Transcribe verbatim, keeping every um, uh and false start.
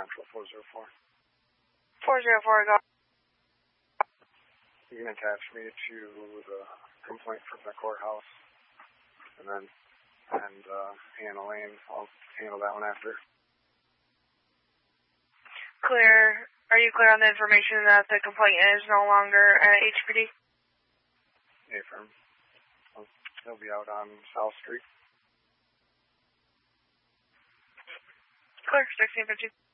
Central four zero four. four zero four, go. You can attach me to the complaint from the courthouse, and then and uh, Anna Lane, I'll handle that one after. Clear. Are you clear on the information that the complaint is no longer at H P D? A-firm. He'll be out on South Street. Clear, sixteen fifty.